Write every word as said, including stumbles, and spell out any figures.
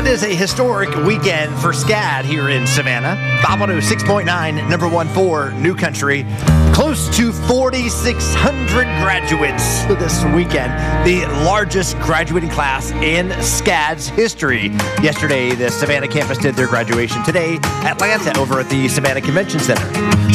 it is a historic weekend for SCAD here in Savannah. five oh six point nine, number one for New Country. Close to forty-six hundred graduates this weekend. The largest graduating class in SCAD's history. Yesterday, the Savannah campus did their graduation. Today, Atlanta over at the Savannah Convention Center.